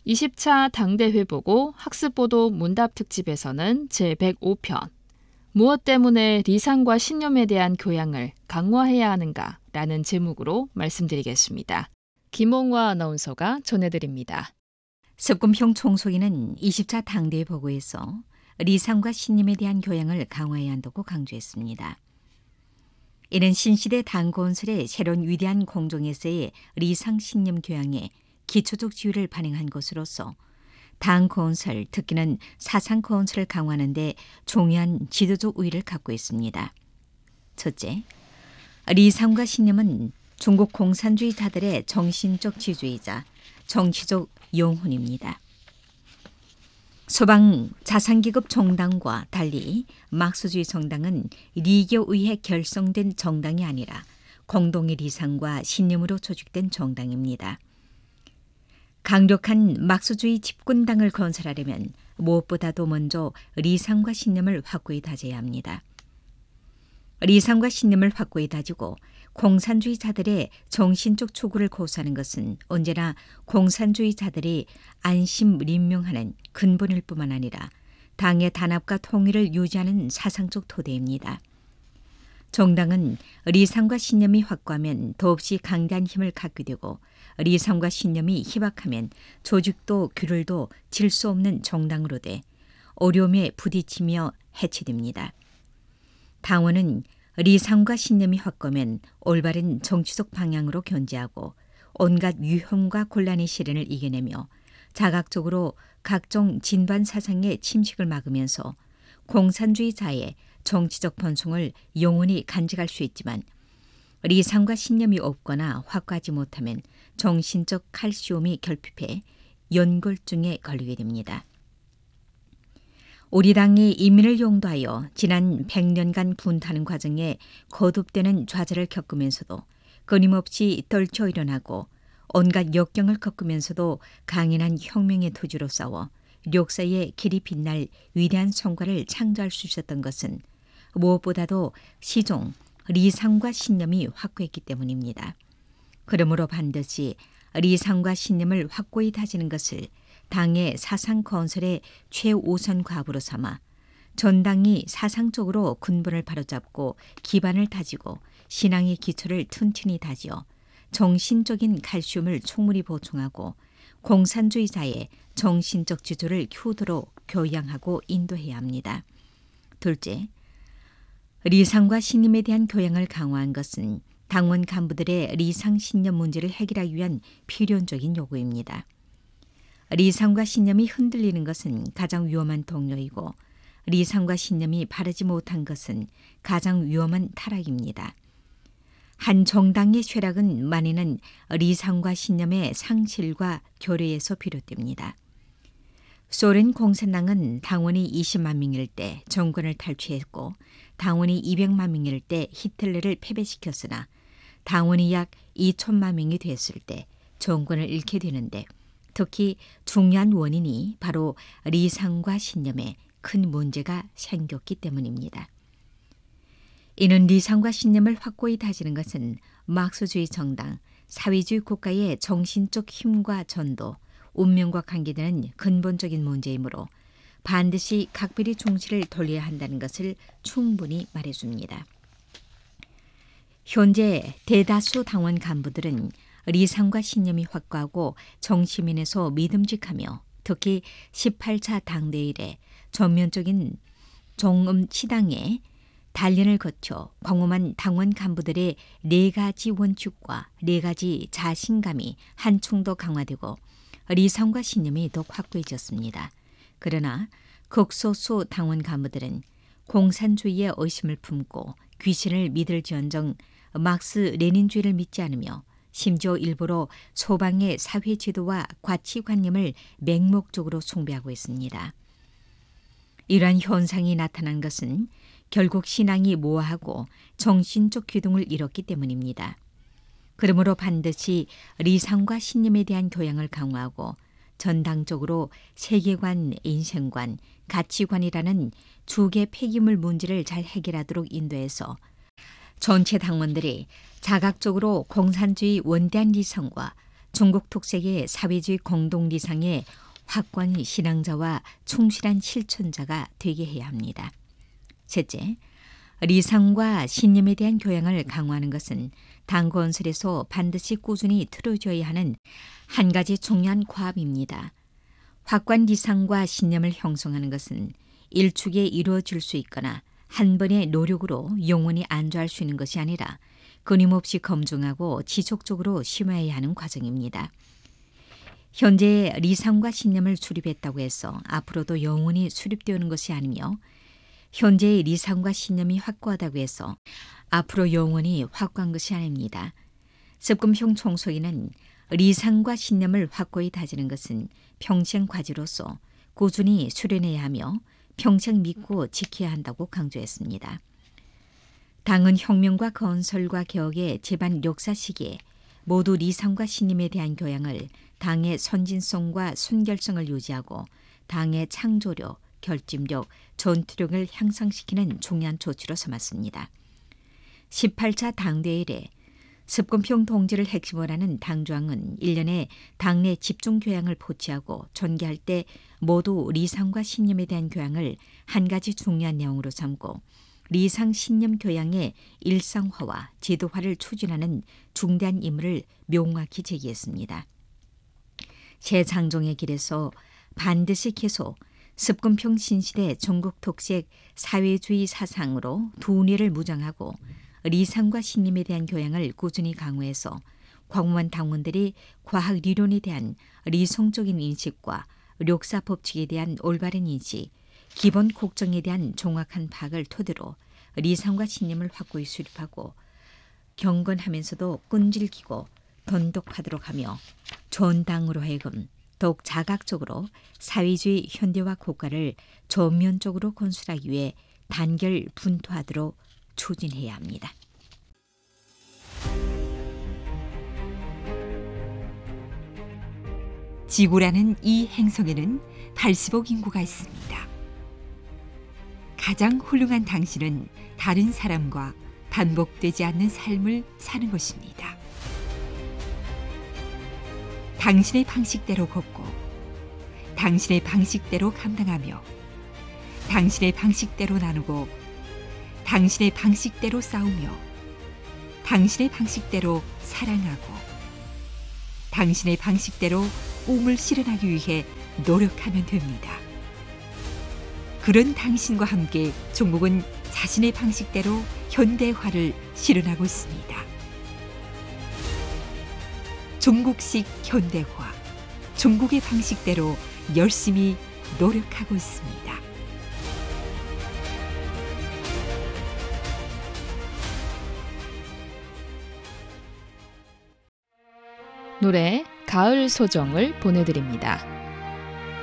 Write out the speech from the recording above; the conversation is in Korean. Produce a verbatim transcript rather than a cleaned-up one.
이십 차 당대회 보고 학습보도 문답 특집에서는 제백오 편 무엇 때문에 리상과 신념에 대한 교양을 강화해야 하는가 라는 제목으로 말씀드리겠습니다. 김홍화 아나운서가 전해드립니다. 석금평 총소기는 이십 차 당대회 보고에서 리상과 신념에 대한 교양을 강화해야 한다고 강조했습니다. 이는 신시대 당건설의 새로운 위대한 공정에서의 리상 신념 교양에 기초적 지위를 반영한 것으로서 당 건설, 특히는 사상 건설을 강화하는 데 중요한 지도적 우위를 갖고 있습니다. 첫째, 리상과 신념은 중국 공산주의자들의 정신적 지주이자 정치적 영혼입니다. 서방 자산계급 정당과 달리 막스주의 정당은 리기에 의해 결성된 정당이 아니라 공동의 리상과 신념으로 조직된 정당입니다. 강력한 막스주의 집권당을 건설하려면 무엇보다도 먼저 리상과 신념을 확고히 다져야 합니다. 리상과 신념을 확고히 다지고 공산주의자들의 정신적 초구를 고수하는 것은 언제나 공산주의자들이 안심린명하는 근본일 뿐만 아니라 당의 단합과 통일을 유지하는 사상적 토대입니다. 정당은 리상과 신념이 확고하면 더없이 강대한 힘을 갖게 되고 리상과 신념이 희박하면 조직도 규율도 질 수 없는 정당으로 돼 어려움에 부딪히며 해체됩니다. 당원은 리상과 신념이 확고하면 올바른 정치적 방향으로 견제하고 온갖 위험과 곤란의 시련을 이겨내며 자각적으로 각종 진반 사상의 침식을 막으면서 공산주의자의 정치적 번성을 영원히 간직할 수 있지만 리상과 신념이 없거나 확고하지 못하면 정신적 칼슘이 결핍해 연골증에 걸리게 됩니다. 우리 당이 인민을 용도하여 지난 백 년간 분투하는 과정에 거듭되는 좌절을 겪으면서도 끊임없이 떨쳐 일어나고 온갖 역경을 겪으면서도 강인한 혁명의 토지로 싸워 역사의 길이 빛날 위대한 성과를 창조할 수 있었던 것은 무엇보다도 시종 리상과 신념이 확고했기 때문입니다. 그러므로 반드시 리상과 신념을 확고히 다지는 것을 당의 사상 건설의 최우선 과부로 삼아 전당이 사상적으로 근본을 바로잡고 기반을 다지고 신앙의 기초를 튼튼히 다지어 정신적인 칼슘을 충분히 보충하고 공산주의자의 정신적 지조를 키우도록 교양하고 인도해야 합니다. 둘째, 리상과 신념에 대한 교양을 강화한 것은 당원 간부들의 리상 신념 문제를 해결하기 위한 필연적인 요구입니다. 리상과 신념이 흔들리는 것은 가장 위험한 동료이고 리상과 신념이 바르지 못한 것은 가장 위험한 타락입니다. 한 정당의 쇠락은 만에는 리상과 신념의 상실과 교류에서 비롯됩니다. 소련 공산당은 당원이 이십만 명일 때 정권을 탈취했고 당원이 이백만 명일 때 히틀러를 패배시켰으나 당원이 약 이천만 명이 됐을 때 정권을 잃게 되는데 특히 중요한 원인이 바로 리상과 신념에 큰 문제가 생겼기 때문입니다. 이는 리상과 신념을 확고히 다지는 것은 막스주의 정당, 사회주의 국가의 정신적 힘과 전도, 운명과 관계되는 근본적인 문제이므로 반드시 각별히 중시를 돌려야 한다는 것을 충분히 말해줍니다. 현재 대다수 당원 간부들은 리상과 신념이 확고하고 정시민에서 믿음직하며 특히 십팔 차 당대회 이래 전면적인 정음치당의 단련을 거쳐 광범한 당원 간부들의 네 가지 원칙과 네 가지 자신감이 한층 더 강화되고 리상과 신념이 더욱 확고해졌습니다. 그러나 극소수 당원 간부들은 공산주의에 의심을 품고 귀신을 믿을지언정 막스 레닌주의를 믿지 않으며 심지어 일부러 소방의 사회제도와 가치관념을 맹목적으로 숭배하고 있습니다. 이러한 현상이 나타난 것은 결국 신앙이 모호하고 정신적 기둥을 잃었기 때문입니다. 그러므로 반드시 리상과 신념에 대한 교양을 강화하고 전당적으로 세계관, 인생관, 가치관이라는 주계 폐기물 문제를 잘 해결하도록 인도해서 전체 당원들이 자각적으로 공산주의 원대한 리상과 중국 특색의 사회주의 공동리상의 확고한 신앙자와 충실한 실천자가 되게 해야 합니다. 셋째, 리상과 신념에 대한 교양을 강화하는 것은 당 건설에서 반드시 꾸준히 틀어져야 하는 한 가지 중요한 과업입니다. 확고한 리상과 신념을 형성하는 것은 일축에 이루어질 수 있거나 한 번의 노력으로 영원히 안주할 수 있는 것이 아니라 끊임없이 검증하고 지속적으로 심화해야 하는 과정입니다. 현재 리상과 신념을 수립했다고 해서 앞으로도 영원히 수립되는 것이 아니며 현재의 리상과 신념이 확고하다고 해서 앞으로 영원히 확고한 것이 아닙니다. 습금형 총소기는 리상과 신념을 확고히 다지는 것은 평생 과제로서 꾸준히 수련해야 하며 평생 믿고 지켜야 한다고 강조했습니다. 당은 혁명과 건설과 개혁의 제반 역사 시기에 모두 리상과 신념에 대한 교양을 당의 선진성과 순결성을 유지하고 당의 창조력, 결집력, 전투력을 향상시키는 중요한 조치로 삼았습니다. 십팔 차 당대회 이래 습금평 동지를 핵심으로 하는 당조항은 일 년에 당내 집중 교양을 포치하고 전개할 때 모두 리상과 신념에 대한 교양을 한 가지 중요한 내용으로 삼고 리상 신념 교양의 일상화와 제도화를 추진하는 중대한 임무를 명확히 제기했습니다. 새 장종의 길에서 반드시 계속 습금평 신시대 전국 특색 사회주의 사상으로 두뇌를 무장하고 리상과 신념에 대한 교양을 꾸준히 강화해서 광무원 당원들이 과학 리론에 대한 리성적인 인식과 역사 법칙에 대한 올바른 인식, 기본 국정에 대한 정확한 파악을 토대로 리상과 신념을 확고히 수립하고 경건하면서도 끈질기고 돈독하도록 하며 전당으로 하여금 더욱 자각적으로 사회주의 현대화 국가를 전면적으로 건설하기 위해 단결 분투하도록 추진해야 합니다. 지구라는 이 행성에는 팔십억 인구가 있습니다. 가장 훌륭한 당신은 다른 사람과 반복되지 않는 삶을 사는 것입니다. 당신의 방식대로 걷고 당신의 방식대로 감당하며 당신의 방식대로 나누고 당신의 방식대로 싸우며 당신의 방식대로 사랑하고 당신의 방식대로 꿈을 실현하기 위해 노력하면 됩니다. 그런 당신과 함께 중국은 자신의 방식대로 현대화를 실현하고 있습니다. 중국식 현대화, 중국의 방식대로 열심히 노력하고 있습니다. 노래 가을 소정을 보내드립니다.